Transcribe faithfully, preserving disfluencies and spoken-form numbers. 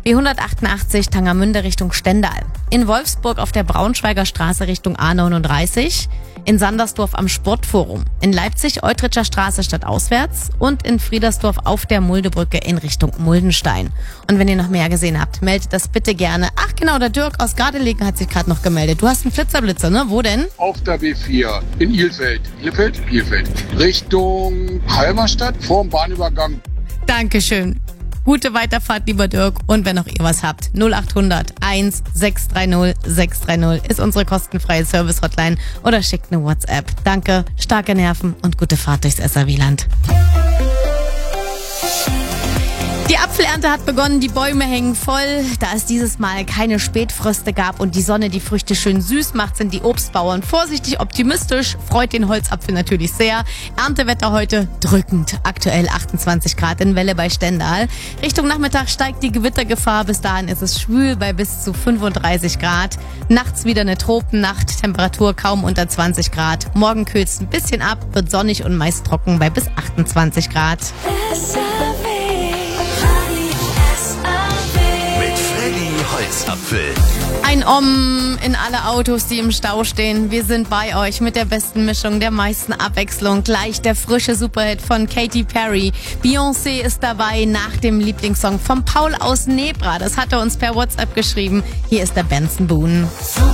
B hundertachtundachtzig Tangermünde Richtung Stendal. In Wolfsburg auf der Braunschweiger Straße Richtung A neununddreißig. In Sandersdorf am Sportforum. In Leipzig Eutritscher Straße stadtauswärts und in Friedersdorf auf der Muldebrücke in Richtung Muldenstein. Und wenn ihr noch mehr gesehen habt, meldet das bitte gerne. Ach genau, der Dirk aus Gardelegen hat sich gerade noch gemeldet. Du hast einen Flitzerblitzer, ne? Wo denn? Auf der B vier in Ilfeld. Ilfeld? Ilfeld. Richtung Halberstadt vorm Bahnübergang. Dankeschön. Gute Weiterfahrt, lieber Dirk. Und wenn auch ihr was habt, null acht hundert eins sechs drei null sechs drei null ist unsere kostenfreie Service-Hotline oder schickt eine WhatsApp. Danke, starke Nerven und gute Fahrt durchs S R W-Land. Die Apfelernte hat begonnen, die Bäume hängen voll. Da es dieses Mal keine Spätfröste gab und die Sonne die Früchte schön süß macht, sind die Obstbauern vorsichtig optimistisch. Freut den Holzapfel natürlich sehr. Erntewetter heute drückend. Aktuell achtundzwanzig Grad in Welle bei Stendal. Richtung Nachmittag steigt die Gewittergefahr. Bis dahin ist es schwül bei bis zu fünfunddreißig Grad. Nachts wieder eine Tropennacht. Temperatur kaum unter zwanzig Grad. Morgen kühlt es ein bisschen ab, wird sonnig und meist trocken bei bis achtundzwanzig Grad. Holzapfel. Ein Om in alle Autos, die im Stau stehen. Wir sind bei euch mit der besten Mischung, der meisten Abwechslung. Gleich der frische Superhit von Katy Perry. Beyoncé ist dabei nach dem Lieblingssong von Paul aus Nebra. Das hat er uns per WhatsApp geschrieben. Hier ist der Benson Boone.